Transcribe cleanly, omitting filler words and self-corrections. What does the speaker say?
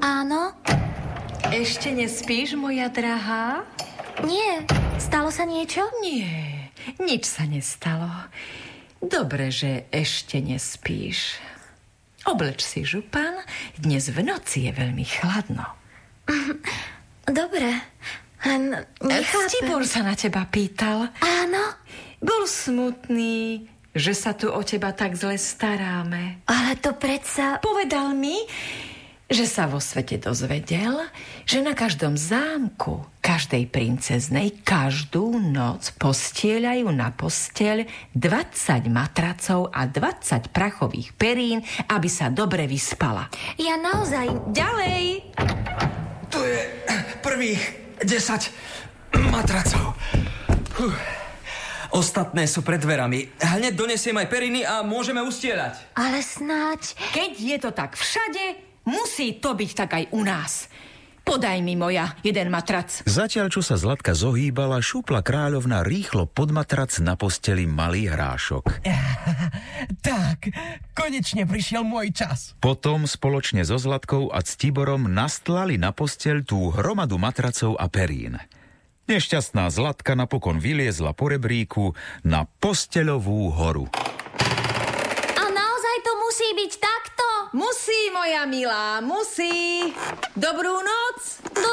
Áno? Ešte nespíš, moja drahá? Nie. Stalo sa niečo? Nie, nič sa nestalo. Dobre, že ešte nespíš. Obleč si župan, dnes v noci je veľmi chladno. Dobre, len nechápem. Ctibor sa na teba pýtal. Áno? Bol smutný, že sa tu o teba tak zle staráme. Ale to predsa... Povedal mi, že sa vo svete dozvedel, že na každom zámku, každej princeznej, každú noc postieľajú na posteľ 20 matracov a 20 prachových perín, aby sa dobre vyspala. Ja naozaj... Ďalej! Tu je prvých 10 matracov. Ostatné sú pred dverami. Hneď donesiem aj periny a môžeme ustieľať. Ale snáď... Keď je to tak všade, musí to byť tak aj u nás. Podaj mi, moja, jeden matrac. Zatiaľ, čo sa Zlatka zohýbala, šupla kráľovna rýchlo pod matrac na posteli malý hrášok. Tak, konečne prišiel môj čas. Potom spoločne so Zlatkou a Ctiborom nastlali na posteľ tú hromadu matracov a perín. Nešťastná Zlatka napokon vyliezla po rebríku na posteľovú horu. A naozaj to musí byť takto? Musí, moja milá, musí. Dobrú noc.